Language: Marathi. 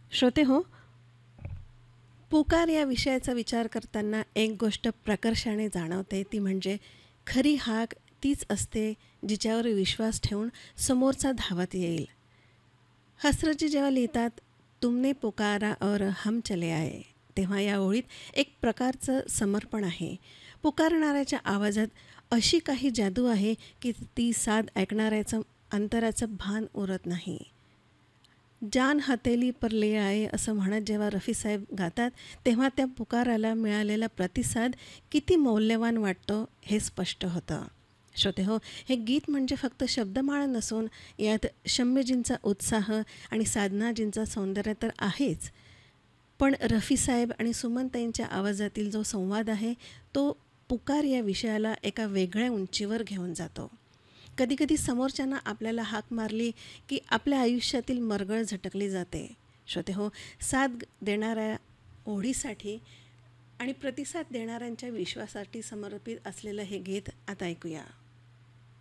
श्रोते हो, पुकार या विषयाचा विचार करताना एक गोष्ट प्रकर्षाने जाणवते, ती म्हणजे खरी हाक तीच असते जिच्यावर विश्वास ठेवून समोरचा धावत येईल. हसरतजी जेव्हा लिहितात, तुमने पुकारा और हम चले आए, तेव्हा या ओळीत एक प्रकारचं समर्पण आहे. पुकारणाऱ्याच्या आवाजात अशी काही जादू आहे की ती साद ऐकणाऱ्याचं अंतराचं भान उरत नाही. जान हथेली पर ले आए असं म्हणत जेव्हा रफीसाहेब गातात, तेव्हा त्या पुकाराला मिळालेला प्रतिसाद किती मौल्यवान वाटतो हे स्पष्ट होतं. श्रोते हो, हे गीत म्हणजे फक्त शब्दमाळा नसून यात शम्यजींचा उत्साह आणि साधनाजींचं सौंदर्य तर आहेच, पण रफीसाहेब आणि सुमनताईंच्या आवाजातील जो संवाद आहे, तो पुकार या विषयाला एका वेगळ्या उंचीवर घेऊन जातो. कधीकधी समोरच्यांना आपल्याला हाक मारली की आपल्या आयुष्यातील मरगळ झटकली जाते. श्रोते हो, साथ देणाऱ्या ओढीसाठी आणि प्रतिसाद देणाऱ्यांच्या विश्वासाठी समर्पित असलेलं हे गीत आता ऐकूया.